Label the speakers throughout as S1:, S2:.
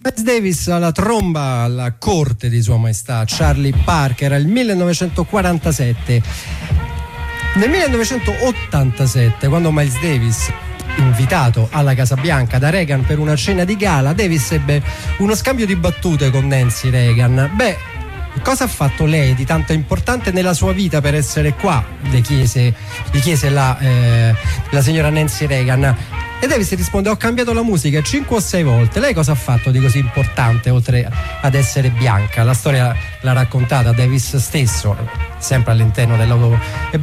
S1: Miles Davis alla tromba alla corte di Sua Maestà Charlie Parker, era il 1947. Nel 1987, quando Miles Davis, invitato alla Casa Bianca da Reagan per una cena di gala, Davis ebbe uno scambio di battute con Nancy Reagan. Cosa ha fatto lei di tanto importante nella sua vita per essere qua? Gli chiese la signora Nancy Reagan. E Davis risponde: ho cambiato la musica 5 o 6 volte. Lei cosa ha fatto di così importante oltre ad essere bianca? La storia l'ha raccontata Davis stesso, sempre all'interno dell'auto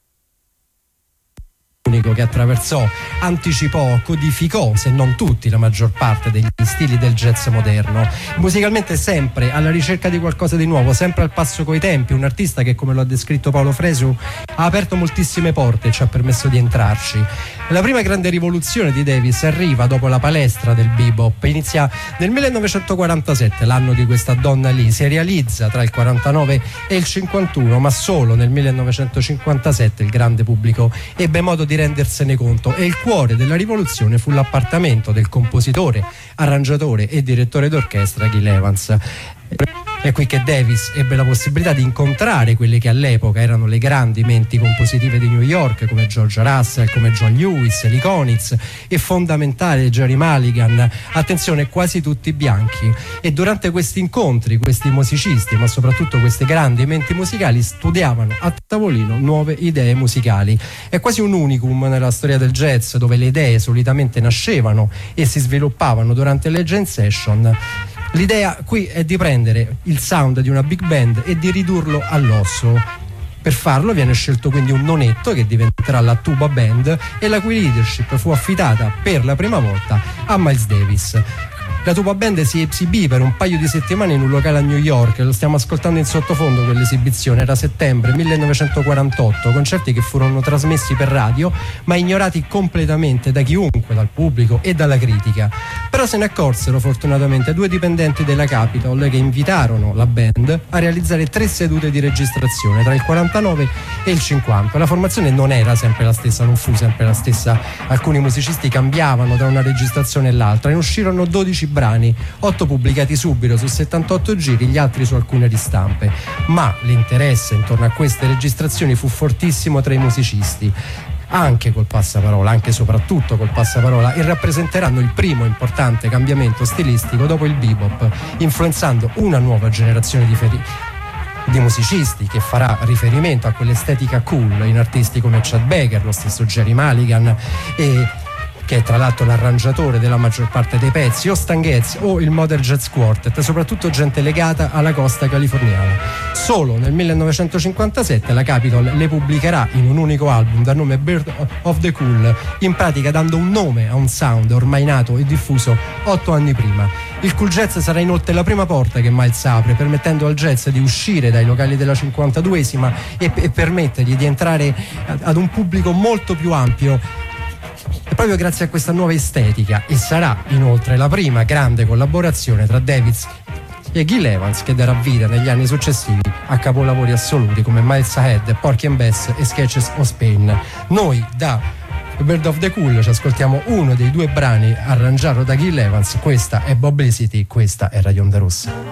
S1: che attraversò, anticipò, codificò, se non tutti, la maggior parte degli stili del jazz moderno. Musicalmente sempre alla ricerca di qualcosa di nuovo, sempre al passo coi tempi, un artista che, come lo ha descritto Paolo Fresu, ha aperto moltissime porte e ci ha permesso di entrarci. La prima grande rivoluzione di Davis arriva dopo la palestra del bebop, inizia nel 1947, l'anno di questa donna lì, si realizza tra il 49 e il 51, ma solo nel 1957 il grande pubblico ebbe modo di rendersene conto, e il cuore della rivoluzione fu l'appartamento del compositore, arrangiatore e direttore d'orchestra Gil Evans. È qui che Davis ebbe la possibilità di incontrare quelle che all'epoca erano le grandi menti compositive di New York, come George Russell, come John Lewis, Lee Konitz e fondamentale Jerry Mulligan, attenzione, quasi tutti bianchi. E durante questi incontri questi musicisti, ma soprattutto queste grandi menti musicali, studiavano a tavolino nuove idee musicali. È quasi un unicum nella storia del jazz, dove le idee solitamente nascevano e si sviluppavano durante le jam session. L'idea qui è di prendere il sound di una big band e di ridurlo all'osso. Per farlo viene scelto quindi un nonetto che diventerà la tuba band, e la cui leadership fu affidata per la prima volta a Miles Davis. La tuba band si esibì per un paio di settimane in un locale a New York, lo stiamo ascoltando in sottofondo quell'esibizione, era settembre 1948, concerti che furono trasmessi per radio ma ignorati completamente da chiunque, dal pubblico e dalla critica. Però se ne accorsero fortunatamente 2 dipendenti della Capitol che invitarono la band a realizzare 3 sedute di registrazione tra il 49 e il 50. La formazione non era sempre la stessa, non fu sempre la stessa, alcuni musicisti cambiavano tra una registrazione e l'altra, ne uscirono 12 brani, 8 pubblicati subito su 78 giri, gli altri su alcune ristampe. Ma l'interesse intorno a queste registrazioni fu fortissimo tra i musicisti, anche col passaparola, anche e soprattutto col passaparola, e rappresenteranno il primo importante cambiamento stilistico dopo il bebop, influenzando una nuova generazione di musicisti che farà riferimento a quell'estetica cool in artisti come Chet Baker, lo stesso Jerry Mulligan, che è tra l'altro l'arrangiatore della maggior parte dei pezzi, o Stan Getz o il Modern Jazz Quartet, soprattutto gente legata alla costa californiana. Solo nel 1957 la Capitol le pubblicherà in un unico album dal nome Bird of the Cool, in pratica dando un nome a un sound ormai nato e diffuso 8 anni prima. Il cool jazz sarà inoltre la prima porta che Miles apre, permettendo al jazz di uscire dai locali della 52esima e permettergli di entrare ad un pubblico molto più ampio, proprio grazie a questa nuova estetica. E sarà inoltre la prima grande collaborazione tra Davis e Gil Evans, che darà vita negli anni successivi a capolavori assoluti come Miles Ahead, Porky and Bess e Sketches of Spain. Noi da Bird of the Cool ci ascoltiamo uno dei 2 brani arrangiato da Gil Evans. Questa è Publicity, questa è Radio Onda Rossa.